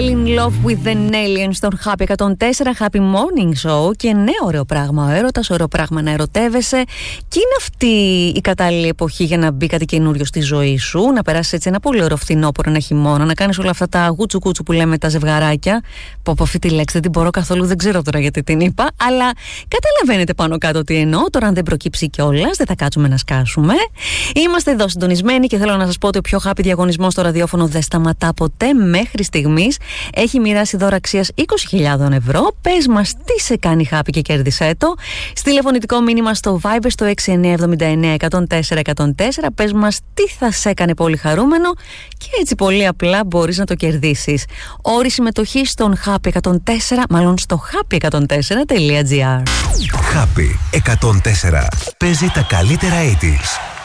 Fell in love with an alien στον Happy 104 Happy Morning Show. Και ναι, ωραίο πράγμα ο έρωτας, ωραίο πράγμα να ερωτεύεσαι. Και είναι αυτή η κατάλληλη εποχή για να μπει κάτι καινούριο στη ζωή σου. Να περάσεις έτσι ένα πολύ ωραίο φθινόπωρο, ένα χειμώνα. Να κάνεις όλα αυτά τα γούτσου κούτσου που λέμε τα ζευγαράκια. Πω αυτή τη λέξη δεν την μπορώ καθόλου, δεν ξέρω τώρα γιατί την είπα. Αλλά καταλαβαίνετε πάνω κάτω τι εννοώ. Τώρα, αν δεν προκύψει κιόλας, δεν θα κάτσουμε να σκάσουμε. Είμαστε εδώ συντονισμένοι και θέλω να σας πω ότι ο πιο happy διαγωνισμός στο ραδιόφωνο δεν σταματά ποτέ μέχρι στιγμής. Έχει μοιράσει δώρα αξίας 20.000 ευρώ. Πες μας τι σε κάνει happy και κέρδισέ το. Στείλε φωνητικό μήνυμα στο Viber στο 6979 104 104. Πες μας τι θα σε έκανε πολύ χαρούμενο και έτσι πολύ απλά μπορείς να το κερδίσεις. Όρη συμμετοχή στον Happy 104, μάλλον στο happy104.gr. Happy 104. Παίζει τα καλύτερα 80's.